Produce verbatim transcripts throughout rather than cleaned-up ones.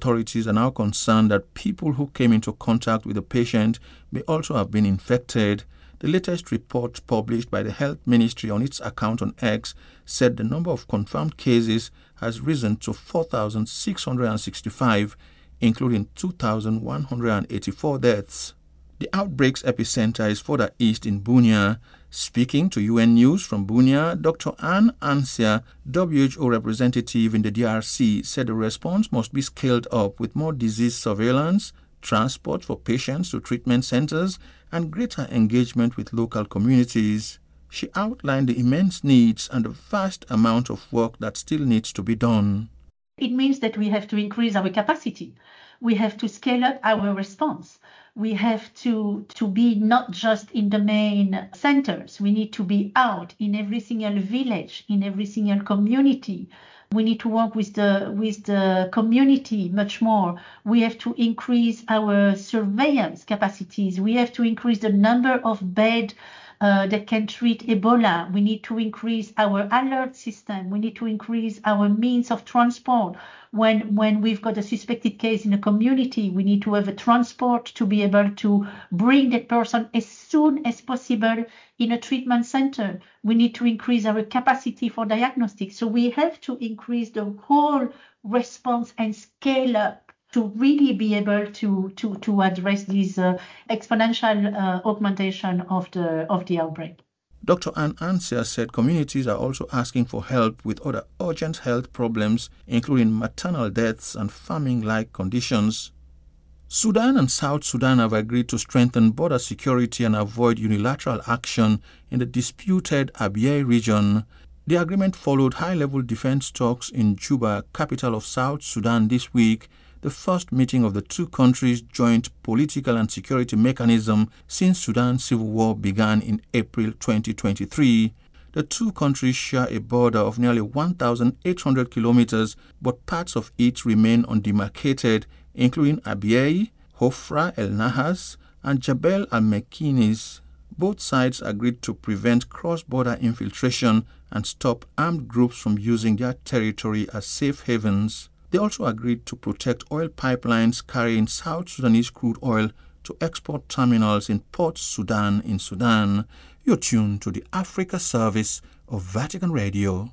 authorities are now concerned that people who came into contact with the patient may also have been infected. The latest report published by the Health Ministry on its account on X said the number of confirmed cases has risen to four thousand six hundred sixty-five, including two thousand one hundred eighty-four deaths. The outbreak's epicenter is further east in Bunia. Speaking to U N News from Bunia, Doctor Anne Ansia, W H O representative in the D R C, said the response must be scaled up with more disease surveillance, transport for patients to treatment centers, and greater engagement with local communities. She outlined the immense needs and the vast amount of work that still needs to be done. It means that we have to increase our capacity. We have to scale up our response. We have to, to be not just in the main centers. We need to be out in every single village, in every single community. We need to work with the with the community much more. We have to increase our surveillance capacities. We have to increase the number of beds uh, that can treat Ebola. We need to increase our alert system. We need to increase our means of transport. When when we've got a suspected case in a community, we need to have a transport to be able to bring that person as soon as possible in a treatment center. We need to increase our capacity for diagnostics. So we have to increase the whole response and scale up to really be able to to to address this uh, exponential uh, augmentation of the of the outbreak. Doctor Anne Ansia said communities are also asking for help with other urgent health problems, including maternal deaths and famine-like conditions. Sudan and South Sudan have agreed to strengthen border security and avoid unilateral action in the disputed Abyei region. The agreement followed high-level defense talks in Juba, capital of South Sudan, this week, the first meeting of the two countries' joint political and security mechanism since Sudan's civil war began in April twenty twenty-three. The two countries share a border of nearly one thousand eight hundred kilometers, but parts of it remain undemarcated, including Abyei, Hofra el Nahas, and Jabal al-Mekinis. Both sides agreed to prevent cross-border infiltration and stop armed groups from using their territory as safe havens. They also agreed to protect oil pipelines carrying South Sudanese crude oil to export terminals in Port Sudan in Sudan. You're tuned to the Africa Service of Vatican Radio.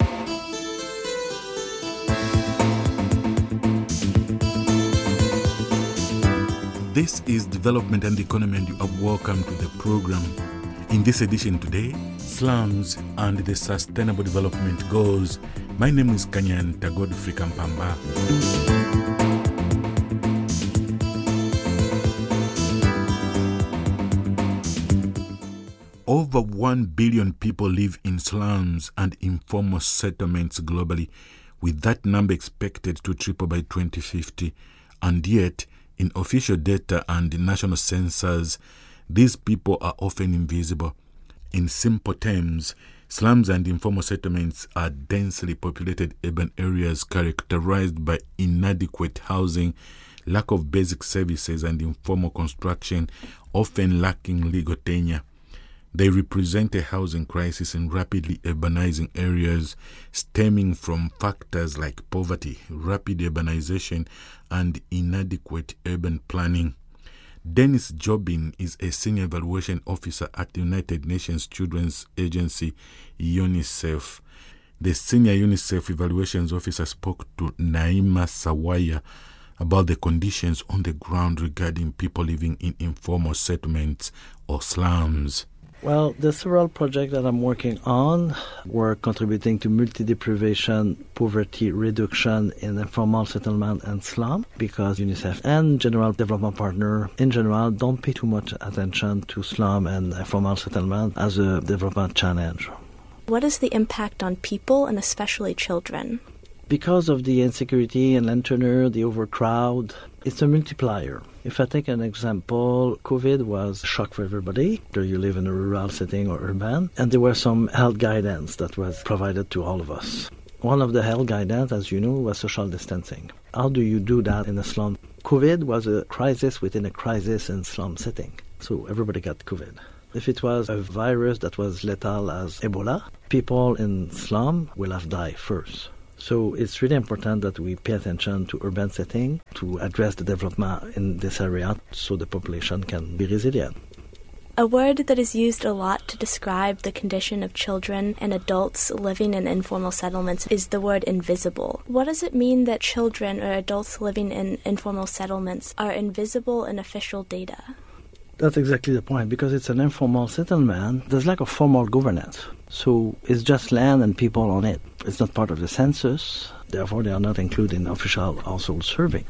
This is Development and Economy, and you are welcome to the program. In this edition today, slums and the Sustainable Development Goals. My name is Kanyanta Godfrey Kampamba. Over one billion people live in slums and informal settlements globally, with that number expected to triple by twenty fifty. And yet, in official data and national census, these people are often invisible. In simple terms, slums and informal settlements are densely populated urban areas characterized by inadequate housing, lack of basic services, and informal construction, often lacking legal tenure. They represent a housing crisis in rapidly urbanizing areas stemming from factors like poverty, rapid urbanization, and inadequate urban planning. Dennis Jobin is a senior evaluation officer at the United Nations Children's Agency, UNICEF. The senior UNICEF evaluations officer spoke to Naima Sawaya about the conditions on the ground regarding people living in informal settlements or slums. Well, the several projects that I'm working on were contributing to multi-deprivation, poverty reduction in informal settlement and slum, because UNICEF and General Development Partner in general don't pay too much attention to slum and informal settlement as a development challenge. What is the impact on people and especially children? Because of the insecurity and lanterners, the overcrowd, it's a multiplier. If I take an example, COVID was a shock for everybody, whether you live in a rural setting or urban, and there was some health guidance that was provided to all of us. One of the health guidance, as you know, was social distancing. How do you do that in a slum? COVID was a crisis within a crisis in slum setting, so everybody got COVID. If it was a virus that was lethal as Ebola, people in slum will have died first. So it's really important that we pay attention to urban setting to address the development in this area so the population can be resilient. A word that is used a lot to describe the condition of children and adults living in informal settlements is the word invisible. What does it mean that children or adults living in informal settlements are invisible in official data? That's exactly the point. Because it's an informal settlement, there's lack of formal governance. So it's just land and people on it. It's not part of the census, therefore they are not included in official household survey.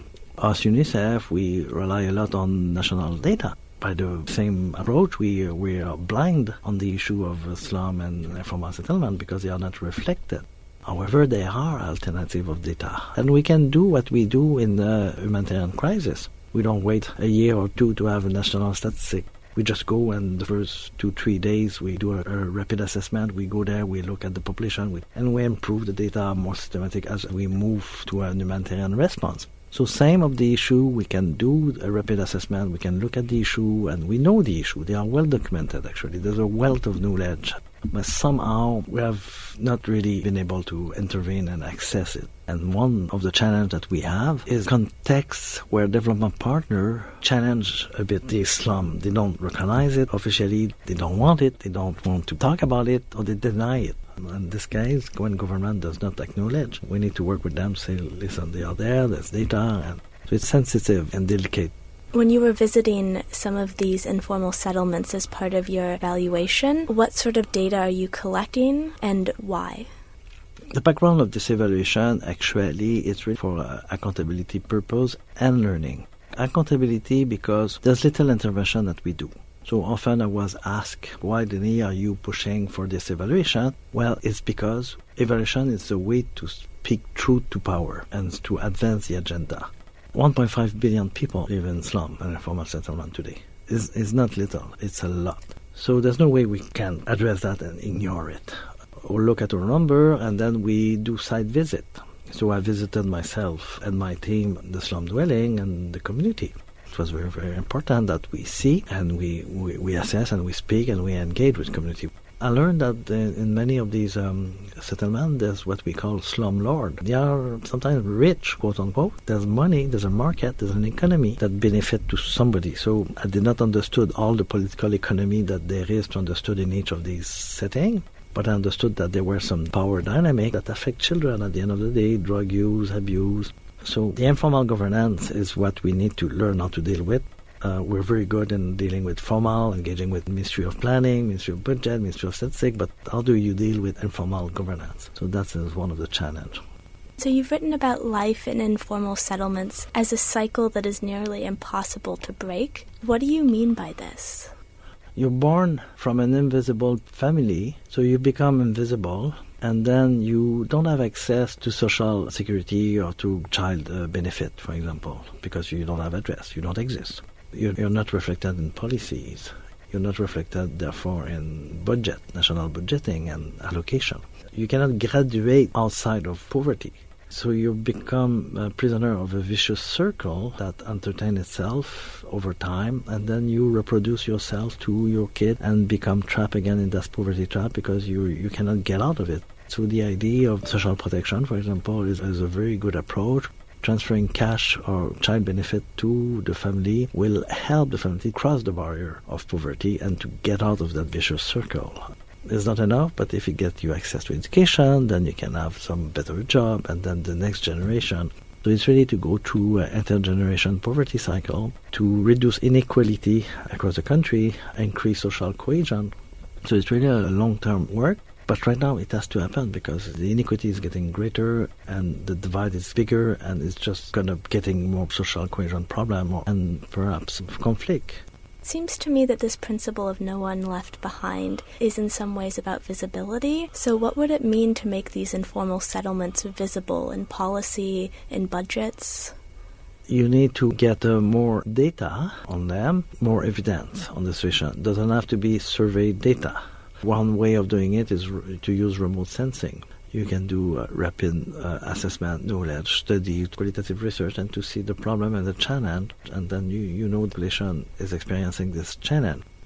As UNICEF, we rely a lot on national data. By the same approach, we, we are blind on the issue of slum and informal settlement because they are not reflected. However, there are alternatives of data. And we can do what we do in the humanitarian crisis. We don't wait a year or two to have a national statistic. We just go and the first two, three days we do a, a rapid assessment. We go there, we look at the population, we, and we improve the data more systematic as we move to a humanitarian response. So same of the issue, we can do a rapid assessment, we can look at the issue, and we know the issue. They are well documented, actually. There's a wealth of knowledge. But somehow we have not really been able to intervene and access it. And one of the challenges that we have is contexts where development partners challenge a bit the slum. They don't recognize it officially, they don't want it, they don't want to talk about it, or they deny it. In this case, when government does not acknowledge, we need to work with them, say, listen, they are there, there's data, and so it's sensitive and delicate. When you were visiting some of these informal settlements as part of your evaluation, what sort of data are you collecting and why? The background of this evaluation actually is really for uh, accountability purpose and learning. Accountability because there's little intervention that we do. So often I was asked, why, Denis, are you pushing for this evaluation? Well, it's because evaluation is a way to speak truth to power and to advance the agenda. one point five billion people live in slum and informal settlement today. It's, it's not little, it's a lot. So there's no way we can address that and ignore it. Or look at our number and then we do site visit. So I visited myself and my team, the slum dwelling and the community. It was very, very important that we see and we, we, we assess and we speak and we engage with community. I learned that in many of these um, settlements, there's what we call slum lord. They are sometimes rich, quote unquote. There's money, there's a market, there's an economy that benefit to somebody. So I did not understood all the political economy that there is to understood in each of these settings. But I understood that there were some power dynamics that affect children at the end of the day, drug use, abuse. So the informal governance is what we need to learn how to deal with. Uh, we're very good in dealing with formal, engaging with Ministry of Planning, Ministry of Budget, Ministry of Statistics, but how do you deal with informal governance? So that is one of the challenges. So you've written about life in informal settlements as a cycle that is nearly impossible to break. What do you mean by this? You're born from an invisible family, so you become invisible, and then you don't have access to social security or to child uh, benefit, for example, because you don't have address, you don't exist. You're, you're not reflected in policies. You're not reflected, therefore, in budget, national budgeting and allocation. You cannot graduate outside of poverty. So you become a prisoner of a vicious circle that entertains itself over time, and then you reproduce yourself to your kid and become trapped again in that poverty trap because you you cannot get out of it. So the idea of social protection, for example, is, is a very good approach. Transferring cash or child benefit to the family will help the family cross the barrier of poverty and to get out of that vicious circle. It's not enough, but if you get you access to education, then you can have some better job, and then the next generation. So it's really to go through an intergeneration poverty cycle to reduce inequality across the country, increase social cohesion. So it's really a long-term work. But right now it has to happen because the inequity is getting greater and the divide is bigger, and it's just kind of getting more social cohesion problem and perhaps conflict. It seems to me that this principle of no one left behind is in some ways about visibility. So what would it mean to make these informal settlements visible in policy, in budgets? You need to get uh, more data on them, more evidence on the situation. It doesn't have to be survey data. One way of doing it is r- to use remote sensing. You can do uh, rapid uh, assessment, knowledge, study, qualitative research, and to see the problem and the challenge, and then you, you know the population is experiencing this challenge.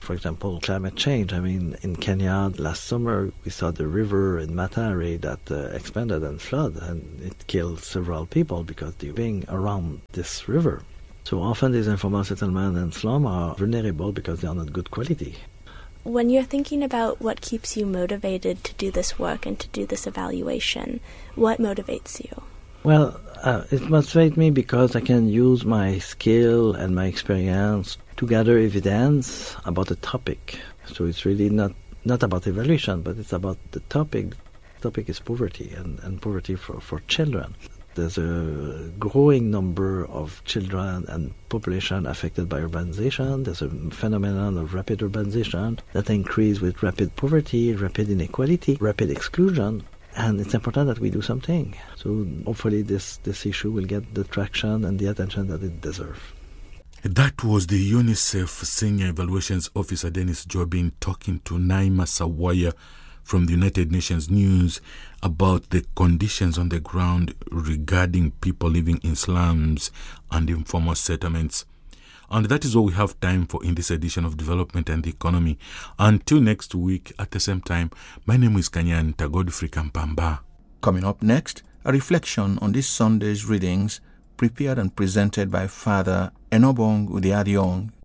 for example, climate change. I mean, in Kenya last summer, we saw the river in Matari that uh, expanded and flooded, and it killed several people because they're being around this river. So often these informal settlements and slums are vulnerable because they are not good quality. When you're thinking about what keeps you motivated to do this work and to do this evaluation, what motivates you? Well, uh, it motivates me because I can use my skill and my experience to gather evidence about a topic. So it's really not, not about evaluation, but it's about the topic. The topic is poverty, and, and poverty for, for children. There's a growing number of children and population affected by urbanization. There's a phenomenon of rapid urbanization that increase with rapid poverty, rapid inequality, rapid exclusion. And it's important that we do something. So hopefully this, this issue will get the traction and the attention that it deserves. That was the UNICEF Senior Evaluations Officer Dennis Jobin talking to Naima Sawaya from the United Nations News about the conditions on the ground regarding people living in slums and informal settlements. And that is all we have time for in this edition of Development and the Economy. Until next week at the same time, my name is Kanyanta Godfrey Kampamba. Coming up next, a reflection on this Sunday's readings prepared and presented by Father Enobong Udiadiong,